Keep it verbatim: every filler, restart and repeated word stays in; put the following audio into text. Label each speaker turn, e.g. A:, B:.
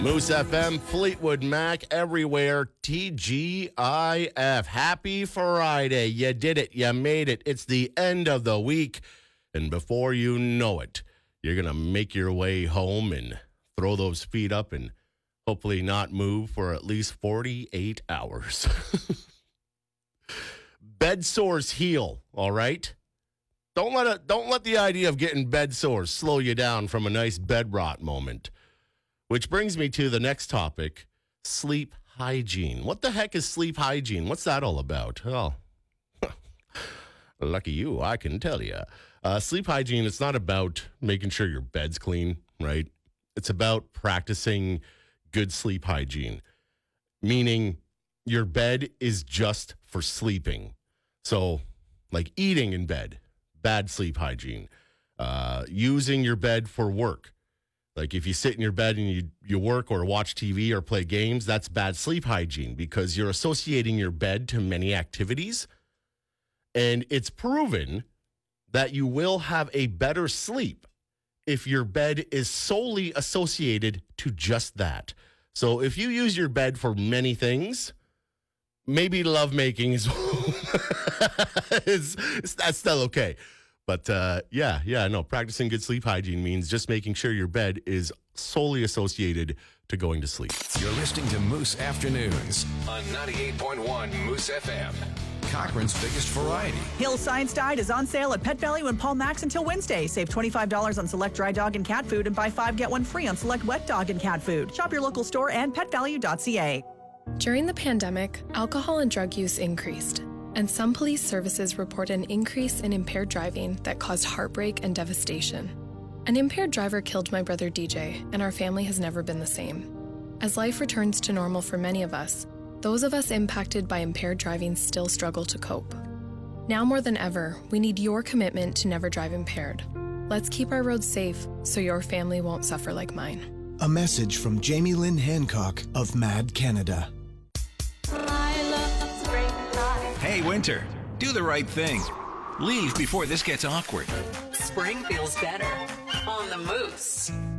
A: Moose F M, Fleetwood Mac, everywhere, T G I F. Happy Friday. You did it. You made it. It's the end of the week. And before you know it, you're going to make your way home and throw those feet up and hopefully not move for at least forty-eight hours. Bed sores heal, all right? Don't let it, don't let the idea of getting bed sores slow you down from a nice bed rot moment. Which brings me to the next topic, sleep hygiene. What the heck is sleep hygiene? What's that all about? Oh, lucky you, I can tell you. Uh, sleep hygiene, it's not about making sure your bed's clean, right? It's about practicing good sleep hygiene, meaning your bed is just for sleeping. So, like eating in bed, bad sleep hygiene. Uh, using your bed for work. Like if you sit in your bed and you, you work or watch T V or play games, that's bad sleep hygiene because you're associating your bed to many activities. And it's proven that you will have a better sleep if your bed is solely associated to just that. So if you use your bed for many things, maybe lovemaking is, is that's still okay. But uh, yeah, yeah, no, practicing good sleep hygiene means just making sure your bed is solely associated to going to sleep.
B: You're listening to Moose Afternoons on ninety-eight point one Moose F M. Cochrane's biggest variety.
C: Hill Science Diet is on sale at Pet Value and Paul Max until Wednesday. Save twenty-five dollars on select dry dog and cat food and buy five, get one free on select wet dog and cat food. Shop your local store and pet value dot c a.
D: During the pandemic, alcohol and drug use increased, and some police services report an increase in impaired driving that caused heartbreak and devastation. An impaired driver killed my brother D J, and our family has never been the same. As life returns to normal for many of us, those of us impacted by impaired driving still struggle to cope. Now more than ever, we need your commitment to never drive impaired. Let's keep our roads safe so your family won't suffer like mine.
E: A message from Jamie Lynn Hancock of Mad Canada.
B: Hey, Winter, do the right thing. Leave before this gets awkward.
F: Spring feels better on the Moose.